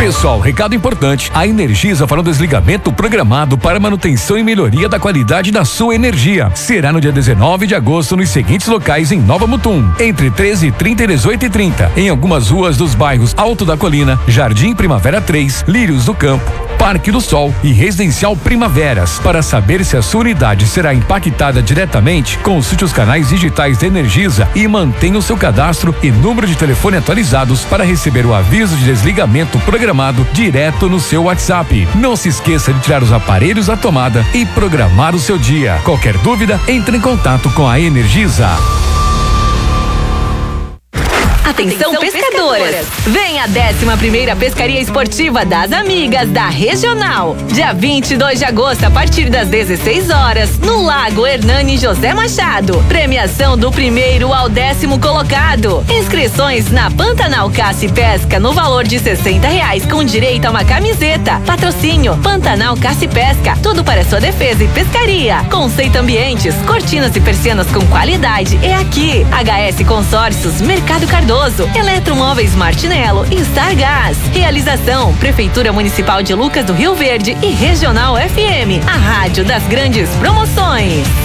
Pessoal, recado importante. A Energisa fará um desligamento programado para manutenção e melhoria da qualidade da sua energia. Será no dia 19 de agosto nos seguintes locais em Nova Mutum, entre 13h30 e 18h30, em algumas ruas dos bairros Alto da Colina, Jardim Primavera 3, Lírios do Campo, Parque do Sol e Residencial Primaveras. Para saber se a sua unidade será impactada diretamente, consulte os canais digitais da Energisa e mantenha o seu cadastro e número de telefone atualizados para receber o aviso de desligamento programado direto no seu WhatsApp. Não se esqueça de tirar os aparelhos da tomada e programar o seu dia. Qualquer dúvida, entre em contato com a Energisa. Atenção, pescadoras! Vem a 11ª Pescaria Esportiva das Amigas da Regional. Dia 22 de agosto, a partir das 16 horas, no Lago Hernani José Machado. Premiação do 1º ao 10º colocado. Inscrições na Pantanal Caça e Pesca no valor de R$60, com direito a uma camiseta. Patrocínio Pantanal Caça e Pesca. Tudo para sua defesa e pescaria. Conceito Ambientes, cortinas e persianas com qualidade. É aqui. HS Consórcios, Mercado Cardoso, Eletromóveis Martinello e Stargás. Realização Prefeitura Municipal de Lucas do Rio Verde e Regional FM, a rádio das grandes promoções.